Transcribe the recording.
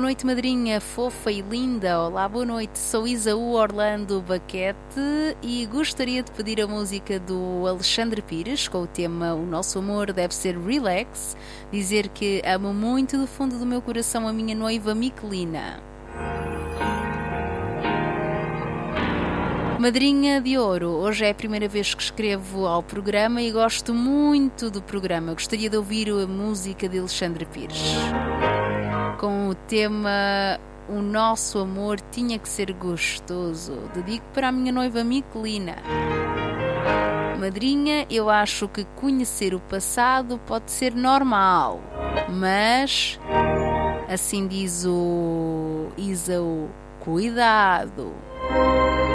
noite, madrinha fofa e linda. Olá, boa noite. Sou Isaú Orlando Baquete e gostaria de pedir a música do Alexandre Pires com o tema O Nosso Amor Deve Ser Relax. Dizer que amo muito do fundo do meu coração a minha noiva Miquelina. Madrinha de Ouro, hoje é a primeira vez que escrevo ao programa e gosto muito do programa. Gostaria de ouvir a música de Alexandre Pires com o tema O Nosso Amor Tinha que Ser Gostoso. Dedico para a minha noiva Miquelina. Madrinha, eu acho que conhecer o passado pode ser normal, mas assim diz o Isaú, cuidado.